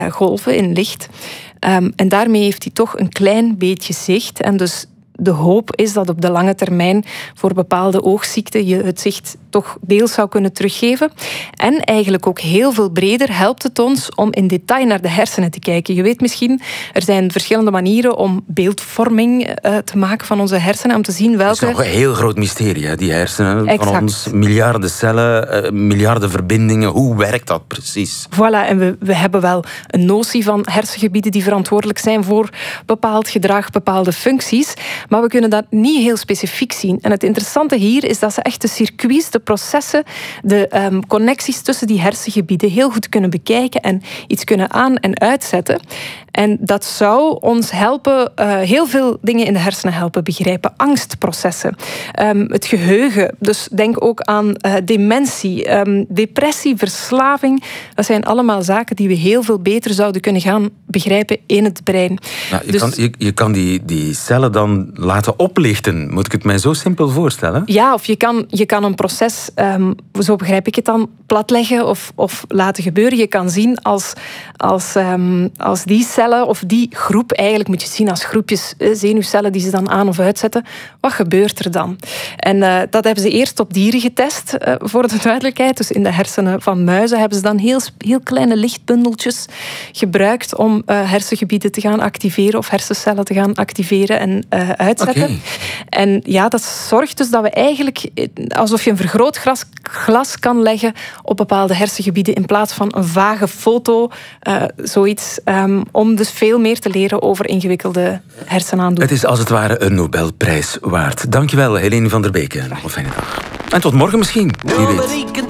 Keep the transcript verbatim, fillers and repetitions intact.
golven, in licht. Um, en daarmee heeft hij toch een klein beetje zicht. En dus de hoop is dat op de lange termijn voor bepaalde oogziekten je het zicht toch deels zou kunnen teruggeven. En eigenlijk ook heel veel breder helpt het ons om in detail naar de hersenen te kijken. Je weet misschien, er zijn verschillende manieren om beeldvorming uh, te maken van onze hersenen, om te zien welke... Het is nog een heel groot mysterie, hè, die hersenen exact. van ons. Miljarden cellen, uh, miljarden verbindingen. Hoe werkt dat precies? Voilà, en we, we hebben wel een notie van hersengebieden die verantwoordelijk zijn voor bepaald gedrag, bepaalde functies. Maar we kunnen dat niet heel specifiek zien. En het interessante hier is dat ze echt de circuits, de processen, de um, connecties tussen die hersengebieden heel goed kunnen bekijken en iets kunnen aan- en uitzetten. En dat zou ons helpen, uh, heel veel dingen in de hersenen helpen begrijpen. Angstprocessen, um, het geheugen. Dus denk ook aan uh, dementie, um, depressie, verslaving. Dat zijn allemaal zaken die we heel veel beter zouden kunnen gaan begrijpen in het brein. Nou, je, dus, kan, je, je kan die, die cellen dan laten oplichten. Moet ik het mij zo simpel voorstellen? Ja, of je kan, je kan een proces, um, zo begrijp ik het dan, platleggen of, of laten gebeuren. Je kan zien als, als, um, als die cellen of die groep, eigenlijk moet je zien als groepjes zenuwcellen die ze dan aan of uitzetten. Wat gebeurt er dan? En uh, dat hebben ze eerst op dieren getest, uh, voor de duidelijkheid. Dus in de hersenen van muizen hebben ze dan heel, heel kleine lichtbundeltjes gebruikt om uh, hersengebieden te gaan activeren of hersencellen te gaan activeren en uh, uitzetten. Okay. En ja, dat zorgt dus dat we eigenlijk alsof je een vergrootglas glas kan leggen op bepaalde hersengebieden in plaats van een vage foto, uh, zoiets, um, om dus veel meer te leren over ingewikkelde hersenaandoeningen. Het is als het ware een Nobelprijs waard. Dankjewel, Helene van der Beek. Nog een fijne dag. En tot morgen misschien. Wie weet.